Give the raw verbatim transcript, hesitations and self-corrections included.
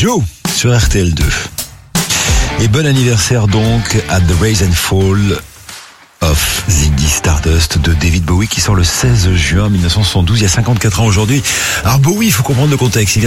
Joe sur R T L deux. Et bon anniversaire donc à The Rise and Fall of Ziggy Stardust de David Bowie qui sort le seize juin mille neuf cent soixante-douze, il y a cinquante-quatre ans aujourd'hui. Alors Bowie, il faut comprendre le contexte.